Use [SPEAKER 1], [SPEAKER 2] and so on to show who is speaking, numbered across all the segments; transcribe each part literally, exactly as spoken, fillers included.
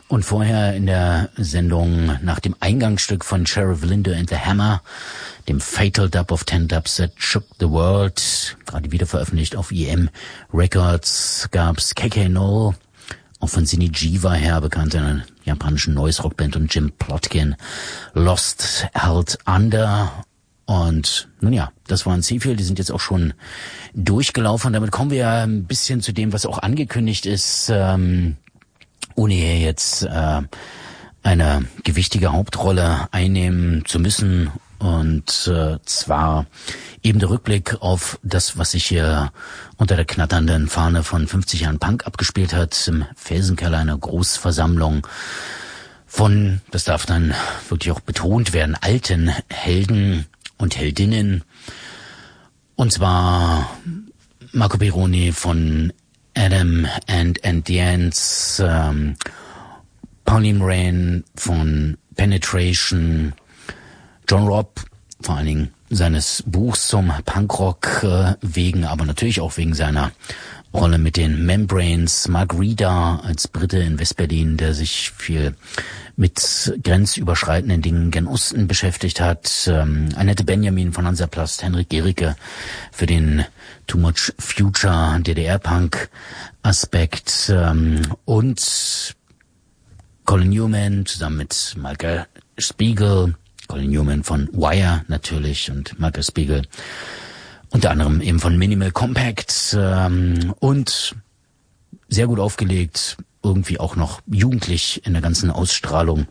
[SPEAKER 1] Und vorher in der Sendung nach dem Eingangsstück von Sheriff Linder and the Hammer, dem Fatal Dub of Ten Dubs That Shook the World, gerade wieder veröffentlicht auf E M Records, gab's K K Null, auch von Sini Jiva her bekannt, einer japanischen Noise Rockband, und Jim Plotkin, Lost Held Under. Und nun ja, das waren Seafield, die sind jetzt auch schon durchgelaufen. Damit kommen wir ein bisschen zu dem, was auch angekündigt ist, ähm, ohne hier jetzt äh, eine gewichtige Hauptrolle einnehmen zu müssen. Und äh, zwar eben der Rückblick auf das, was sich hier unter der knatternden Fahne von fünfzig Jahren Punk abgespielt hat, im Felsenkeller, einer Großversammlung von, das darf dann wirklich auch betont werden, alten Helden und Heldinnen. Und zwar Marco Pironi von Adam and and the Ants, ähm, Pauline Moran von Penetration, John Robb, vor allen Dingen seines Buchs zum Punkrock äh, wegen, aber natürlich auch wegen seiner Rolle mit den Membranes, Mark Reeder als Brite in Westberlin, der sich viel mit grenzüberschreitenden Dingen gen Osten beschäftigt hat, ähm, Annette Benjamin von Hansaplast, Henrik Gericke für den Too Much Future D D R-Punk-Aspekt ähm, und Colin Newman zusammen mit Michael Spiegel, Colin Newman von Wire natürlich und Michael Spiegel unter anderem eben von Minimal Compact ähm, und sehr gut aufgelegt, irgendwie auch noch jugendlich in der ganzen Ausstrahlung.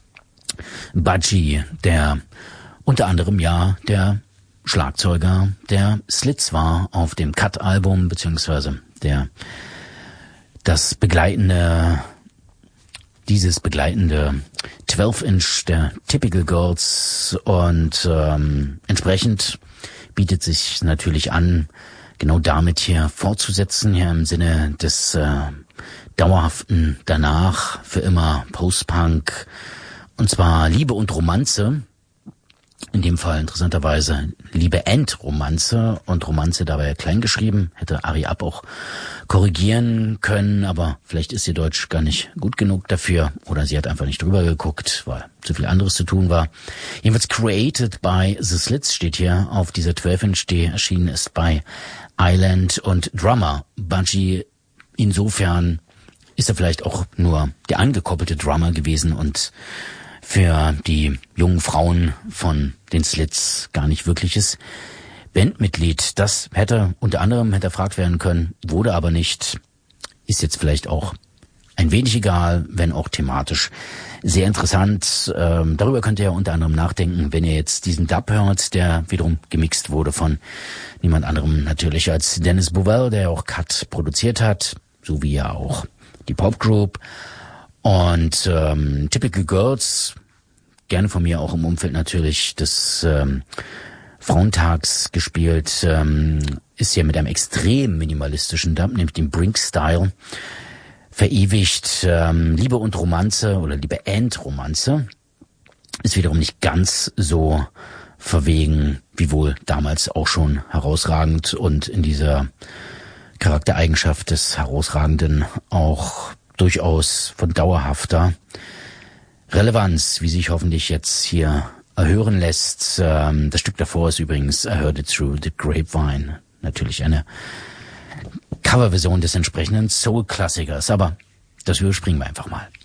[SPEAKER 1] Budgie, der unter anderem ja der Schlagzeuger der Slits war auf dem Cut-Album, beziehungsweise der das begleitende, dieses begleitende zwölf Inch der Typical Girls, und ähm, entsprechend bietet sich natürlich an, genau damit hier fortzusetzen, hier im Sinne des äh, dauerhaften danach für immer Post-Punk, und zwar Liebe und Romanze, in dem Fall interessanterweise Liebe and Romanze, und Romanze dabei klein geschrieben, hätte Ari Ab auch korrigieren können, aber vielleicht ist ihr Deutsch gar nicht gut genug dafür, oder sie hat einfach nicht drüber geguckt, weil zu viel anderes zu tun war. Jedenfalls Created by The Slits steht hier auf dieser zwölf Inch, die erschienen ist bei Island, und Drummer Budgie, insofern ist er vielleicht auch nur der angekoppelte Drummer gewesen und für die jungen Frauen von den Slits gar nicht wirkliches Bandmitglied. Das hätte unter anderem hinterfragt werden können, wurde aber nicht. Ist jetzt vielleicht auch ein wenig egal, wenn auch thematisch sehr interessant. Ähm, darüber könnt ihr ja unter anderem nachdenken, wenn ihr jetzt diesen Dub hört, der wiederum gemixt wurde von niemand anderem natürlich als Dennis Bovell, der auch Cut produziert hat, so wie ja auch die Popgroup. Und ähm, Typical Girls, gerne von mir auch im Umfeld natürlich des ähm, Frauentags gespielt, ähm, ist ja mit einem extrem minimalistischen Dub, nämlich dem Brink-Style, verewigt. Ähm, Liebe und Romanze oder Liebe and Romanze ist wiederum nicht ganz so verwegen, wie wohl damals auch schon herausragend, und in dieser Charaktereigenschaft des Herausragenden auch durchaus von dauerhafter Relevanz, wie sich hoffentlich jetzt hier erhören lässt. Ähm, das Stück davor ist übrigens I Heard It Through the Grapevine. Natürlich eine Coverversion des entsprechenden Soul-Klassikers, aber das überspringen wir einfach mal.